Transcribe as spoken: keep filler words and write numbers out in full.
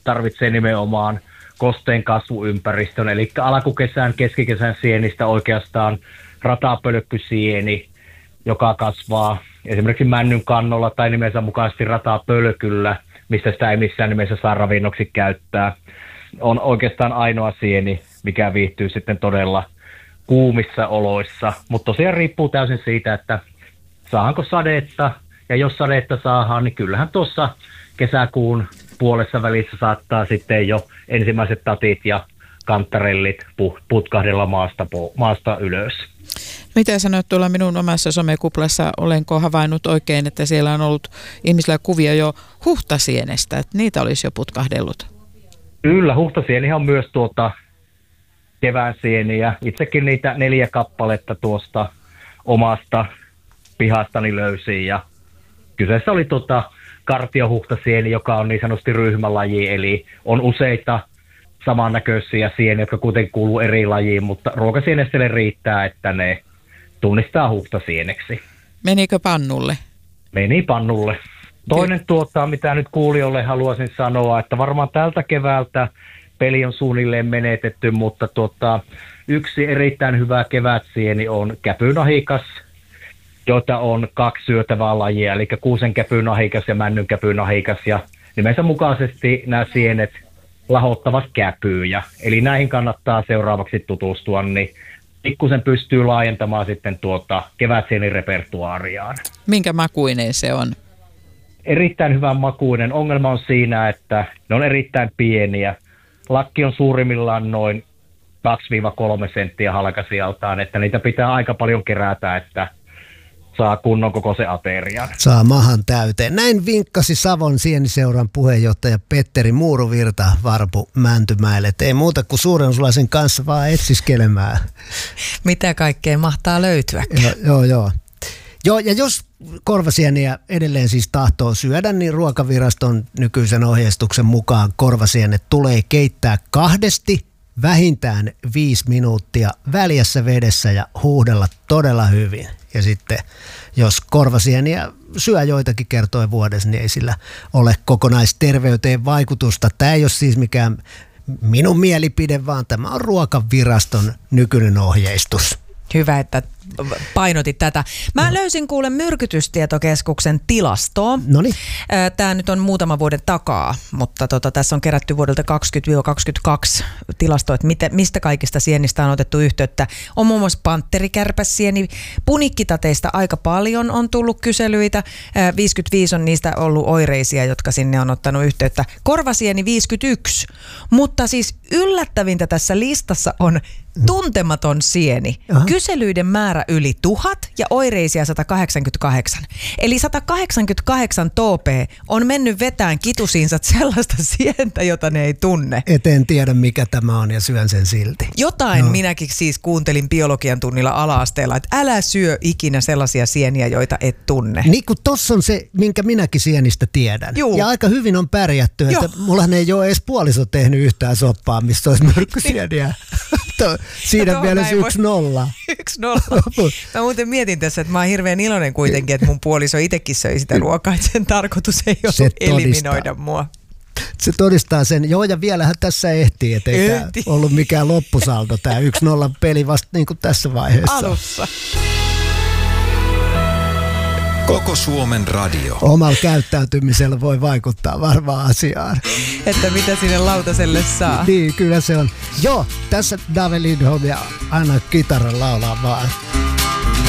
tarvitsee nimenomaan kosteen kasvuympäristön, eli alkukesän, keskikesän sienistä oikeastaan ratapölkkysieni, joka kasvaa esimerkiksi männyn kannolla tai nimensä mukaisesti ratapölkyllä, mistä sitä ei missään nimessä saa ravinnoksi käyttää. On oikeastaan ainoa sieni, mikä viihtyy sitten todella kuumissa oloissa, mutta tosiaan riippuu täysin siitä, että saadaanko sadetta, ja jos sadetta saadaan, niin kyllähän tuossa kesäkuun puolessa välissä saattaa sitten jo ensimmäiset tatit ja kantarellit putkahdella maasta, maasta ylös. Mitä sanoit tuolla minun omassa somekuplassa, olenko havainnut oikein, että siellä on ollut ihmisillä kuvia jo huhtasienestä, että niitä olisi jo putkahdellut? Kyllä, huhtasienihän on myös tuota kevään sieniä. Itsekin niitä neljä kappaletta tuosta omasta pihastani löysin ja kyseessä oli tuota kartiohuhtasieni, joka on niin sanotusti ryhmälaji, eli on useita samannäköisiä sieniä, jotka kuitenkin kuuluu eri lajiin, mutta ruokasieneselle riittää, että ne tunnistaa huhtasieneksi. Menikö pannulle? Meni pannulle. Toinen tuota, mitä nyt kuulijoille haluaisin sanoa, että varmaan tältä keväältä peli on suunnilleen menetetty, mutta tuota, yksi erittäin hyvä kevätsieni on käpynahikas, joita on kaksi syötävää lajia, eli kuusen käpynahikas ja männyn käpynahikas, ja nimensä mukaisesti nämä sienet lahottavat käpyjä. Eli näihin kannattaa seuraavaksi tutustua, niin pikkusen pystyy laajentamaan sitten tuota kevätsienirepertuaariaan. Minkä makuinen se on? Erittäin hyvän makuinen. Ongelma on siinä, että ne on erittäin pieniä. Lakki on suurimmillaan noin kaksi kolme senttiä halkasijaltaan, että niitä pitää aika paljon kerätä, että saa kunnon koko se aterian. Saa mahan täyteen. Näin vinkkasi Savon sieniseuran puheenjohtaja Petteri Muuruvirta Varpu Mäntymäelle. Et ei muuta kuin suurennusulaisen kanssa vaan etsiskelemään. Mitä kaikkea mahtaa löytyä? Joo, joo, joo. Joo, ja jos korvasieniä edelleen siis tahtoo syödä, niin Ruokaviraston nykyisen ohjeistuksen mukaan korvasienet tulee keittää kahdesti vähintään viisi minuuttia väljässä vedessä ja huuhdella todella hyvin. Ja sitten jos korvasieniä syö joitakin kertoja vuodessa, niin ei sillä ole kokonaisterveyteen vaikutusta. Tämä ei ole siis mikään minun mielipide, vaan tämä on Ruokaviraston nykyinen ohjeistus. Hyvä, että painotit tätä. Mä löysin kuulen Myrkytystietokeskuksen tilastoa. Noniin. Tämä nyt on muutama vuoden takaa, mutta tota, tässä on kerätty vuodelta kaksikymmentä kaksikymmentäkaksi tilasto, että miten, mistä kaikista sienistä on otettu yhteyttä. On muun muassa pantterikärpäsieni, punikkitateista aika paljon on tullut kyselyitä. viisikymmentäviisi on niistä ollut oireisia, jotka sinne on ottanut yhteyttä. Korvasieni viisikymmentäyksi, mutta siis yllättävintä tässä listassa on tuntematon sieni. Aha. Kyselyiden määrä yli tuhat ja oireisia sata kahdeksankymmentäkahdeksan. Eli sata kahdeksankymmentäkahdeksan topea on mennyt vetään kitusiinsa sellaista sientä, jota ne ei tunne. Et en tiedä mikä tämä on ja syön sen silti. Jotain no. Minäkin siis kuuntelin biologian tunnilla ala-asteella, että älä syö ikinä sellaisia sieniä, joita et tunne. Niin kuin tossa on se, minkä minäkin sienistä tiedän. Juu. Ja aika hyvin on pärjätty, että mullahan ei ole edes puoliso tehnyt yhtään soppaa, mistä olisi myrkkysieniä. Siinä no, mielessä yksi nolla. Yksi nolla. Mä muuten mietin tässä, että mä oon hirveän iloinen kuitenkin, että mun puoliso itsekin söi sitä ruokaa, että sen tarkoitus ei ollut se eliminoida mua. Se todistaa sen. Joo, ja vielähän tässä ehtii, että ei Ehti. Tämä ollut mikään loppusaldo. Tämä yksi nolla peli vasta niin kuin tässä vaiheessa. Alussa. Koko Suomen radio. Omalla käyttäytymisellä voi vaikuttaa varmaan asiaan. Että mitä sinne lautaselle saa. Niin, kyllä se on. Joo, tässä Dave Lindholm ja Anna kitaran laulaa vaan.